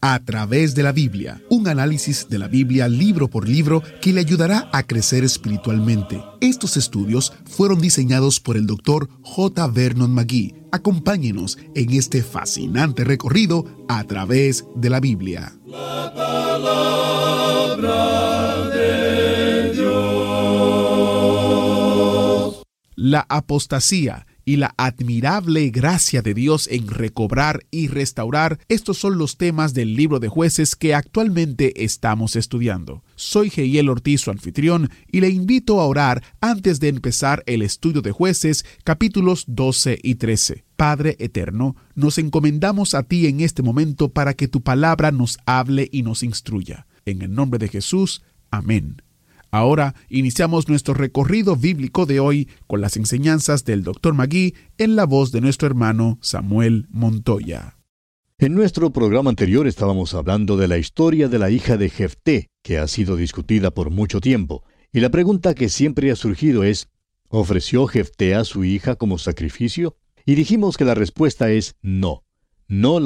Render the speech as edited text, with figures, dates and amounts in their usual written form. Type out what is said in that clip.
A través de la Biblia, un análisis de la Biblia libro por libro que le ayudará a crecer espiritualmente. Estos estudios fueron diseñados por el Dr. J. Vernon McGee. Acompáñenos en este fascinante recorrido a través de la Biblia. La palabra de Dios. La apostasía y la admirable gracia de Dios en recobrar y restaurar, estos son los temas del libro de Jueces que actualmente estamos estudiando. Soy Jehiel Ortiz, su anfitrión, y le invito a orar antes de empezar el estudio de Jueces, capítulos 12 y 13. Padre eterno, nos encomendamos a ti en este momento para que tu palabra nos hable y nos instruya. En el nombre de Jesús, amén. Ahora iniciamos nuestro recorrido bíblico de hoy con las enseñanzas del Dr. McGee en la voz de nuestro hermano Samuel Montoya. En nuestro programa anterior estábamos hablando de la historia de la hija de Jefté, que ha sido discutida por mucho tiempo. Y la pregunta que siempre ha surgido es, ¿ofreció Jefté a su hija como sacrificio? Y dijimos que la respuesta es no. No la